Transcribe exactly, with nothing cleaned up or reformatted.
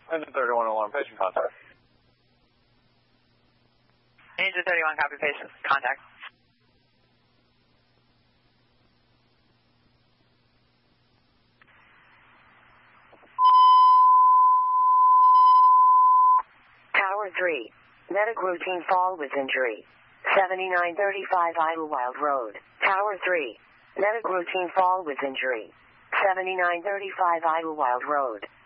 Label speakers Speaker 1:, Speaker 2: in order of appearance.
Speaker 1: Engine thirty-one alarm, patient contact.
Speaker 2: Engine thirty-one, copy, patient contact.
Speaker 3: Tower three, medic routine fall with injury. seventy-nine thirty-five Idlewild Road. Tower three, medic routine fall with injury. seventy-nine thirty-five Idlewild Road.